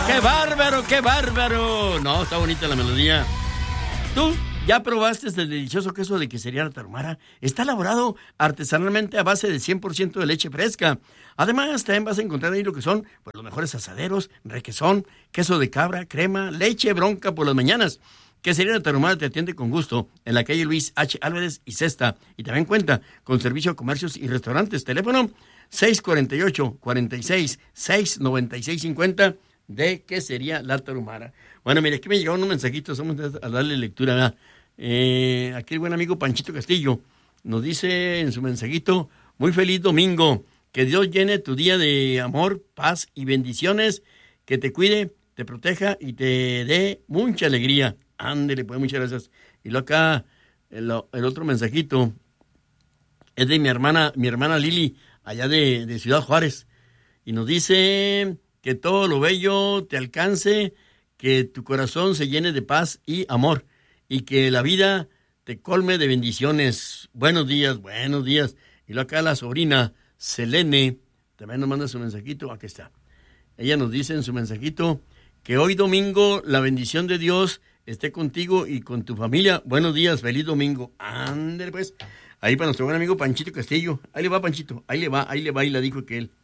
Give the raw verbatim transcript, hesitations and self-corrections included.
¡Qué bárbaro, qué bárbaro! No, está bonita la melodía. ¿Tú ya probaste el delicioso queso de quesería La Tarahumara? Está elaborado artesanalmente a base de cien por ciento de leche fresca. Además, también vas a encontrar ahí lo que son pues, los mejores asaderos, requesón, queso de cabra, crema, leche bronca por las mañanas. Quesería La Tarahumara te atiende con gusto en la calle Luis H. Álvarez y Cesta. Y también cuenta con servicio a comercios y restaurantes. Teléfono seis cuatro ocho, cuatro seis, seis nueve seis cinco cero de Quesería La Tarahumara. Bueno, mira, aquí me llegaron unos mensajitos, vamos a darle lectura. ¿verdad? Eh, aquí el buen amigo Panchito Castillo nos dice en su mensajito, muy feliz domingo, que Dios llene tu día de amor, paz y bendiciones, que te cuide, te proteja y te dé mucha alegría. Ándele, pues muchas gracias. Y luego acá, el, el otro mensajito es de mi hermana, mi hermana Lili, allá de, de Ciudad Juárez, y nos dice que todo lo bello te alcance, que tu corazón se llene de paz y amor, y que la vida te colme de bendiciones. Buenos días, buenos días. Y luego acá la sobrina Selene también nos manda su mensajito, aquí está. Ella nos dice en su mensajito que hoy domingo la bendición de Dios esté contigo y con tu familia. Buenos días, feliz domingo. Ándale pues, ahí para nuestro buen amigo Panchito Castillo. Ahí le va, Panchito, ahí le va, ahí le va, y la dijo que él.